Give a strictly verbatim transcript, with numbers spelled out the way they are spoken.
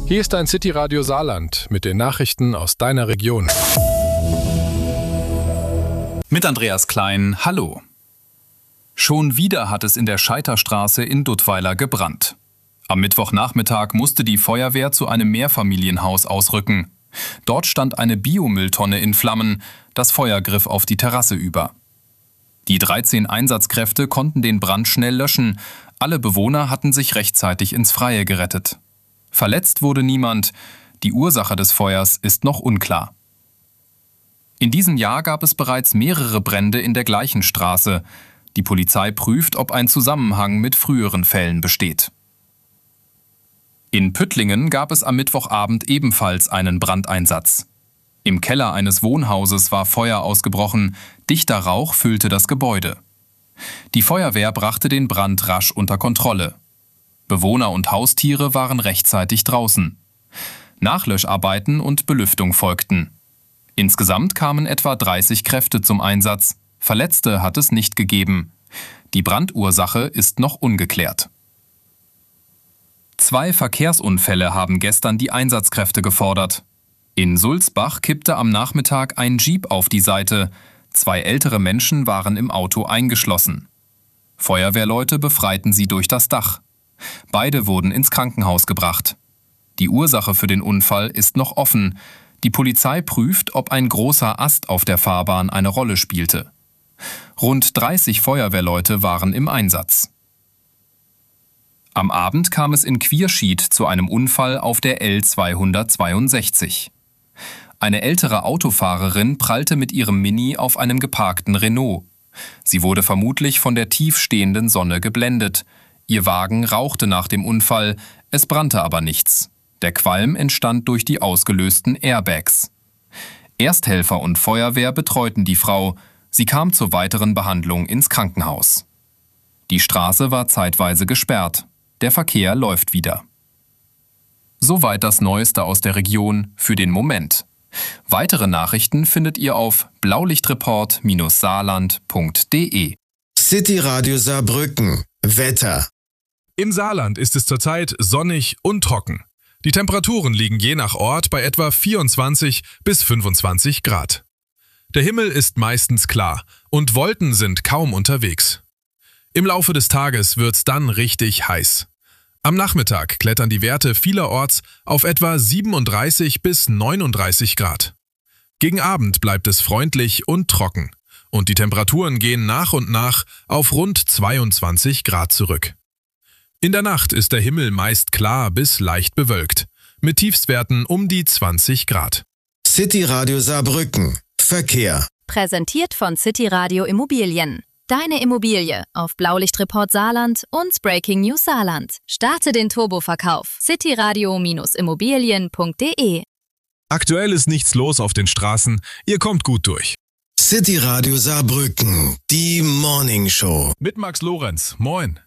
Hier ist ein City Radio Saarland mit den Nachrichten aus deiner Region. Mit Andreas Klein, hallo. Schon wieder hat es in der Scheiterstraße in Duttweiler gebrannt. Am Mittwochnachmittag musste die Feuerwehr zu einem Mehrfamilienhaus ausrücken. Dort stand eine Biomülltonne in Flammen, das Feuer griff auf die Terrasse über. Die dreizehn Einsatzkräfte konnten den Brand schnell löschen. Alle Bewohner hatten sich rechtzeitig ins Freie gerettet. Verletzt wurde niemand. Die Ursache des Feuers ist noch unklar. In diesem Jahr gab es bereits mehrere Brände in der gleichen Straße. Die Polizei prüft, ob ein Zusammenhang mit früheren Fällen besteht. In Püttlingen gab es am Mittwochabend ebenfalls einen Brandeinsatz. Im Keller eines Wohnhauses war Feuer ausgebrochen. Dichter Rauch füllte das Gebäude. Die Feuerwehr brachte den Brand rasch unter Kontrolle. Bewohner und Haustiere waren rechtzeitig draußen. Nachlöscharbeiten und Belüftung folgten. Insgesamt kamen etwa dreißig Kräfte zum Einsatz. Verletzte hat es nicht gegeben. Die Brandursache ist noch ungeklärt. Zwei Verkehrsunfälle haben gestern die Einsatzkräfte gefordert. In Sulzbach kippte am Nachmittag ein Jeep auf die Seite. Zwei ältere Menschen waren im Auto eingeschlossen. Feuerwehrleute befreiten sie durch das Dach. Beide wurden ins Krankenhaus gebracht. Die Ursache für den Unfall ist noch offen. Die Polizei prüft, ob ein großer Ast auf der Fahrbahn eine Rolle spielte. Rund dreißig Feuerwehrleute waren im Einsatz. Am Abend kam es in Quierschied zu einem Unfall auf der L zweihundertzweiundsechzig. Eine ältere Autofahrerin prallte mit ihrem Mini auf einem geparkten Renault. Sie wurde vermutlich von der tief stehenden Sonne geblendet. Ihr Wagen rauchte nach dem Unfall, es brannte aber nichts. Der Qualm entstand durch die ausgelösten Airbags. Ersthelfer und Feuerwehr betreuten die Frau. Sie kam zur weiteren Behandlung ins Krankenhaus. Die Straße war zeitweise gesperrt. Der Verkehr läuft wieder. Soweit das Neueste aus der Region für den Moment. Weitere Nachrichten findet ihr auf blaulichtreport Saarland punkt de. City Radio Saarbrücken. Wetter. Im Saarland ist es zurzeit sonnig und trocken. Die Temperaturen liegen je nach Ort bei etwa vierundzwanzig bis fünfundzwanzig Grad. Der Himmel ist meistens klar und Wolken sind kaum unterwegs. Im Laufe des Tages wird's dann richtig heiß. Am Nachmittag klettern die Werte vielerorts auf etwa siebenunddreißig bis neununddreißig Grad. Gegen Abend bleibt es freundlich und trocken und die Temperaturen gehen nach und nach auf rund zweiundzwanzig Grad zurück. In der Nacht ist der Himmel meist klar bis leicht bewölkt, mit Tiefstwerten um die zwanzig Grad. City Radio Saarbrücken. Verkehr. Präsentiert von City Radio Immobilien. Deine Immobilie auf Blaulichtreport Saarland und Breaking News Saarland. Starte den Turboverkauf. cityradio Immobilien punkt de. Aktuell ist nichts los auf den Straßen. Ihr kommt gut durch. City Radio Saarbrücken. Die Morning Show. Mit Max Lorenz. Moin.